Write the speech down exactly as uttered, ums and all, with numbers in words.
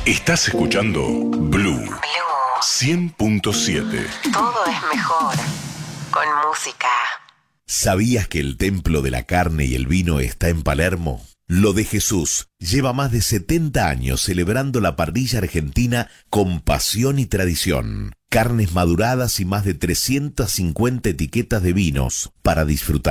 Estás escuchando Blue cien punto siete. Todo es mejor con música. ¿Sabías que el templo de la carne y el vino está en Palermo? Lo de Jesús lleva más de setenta años celebrando la parrilla argentina con pasión y tradición. Carnes maduradas y más de trescientas cincuenta etiquetas de vinos para disfrutar.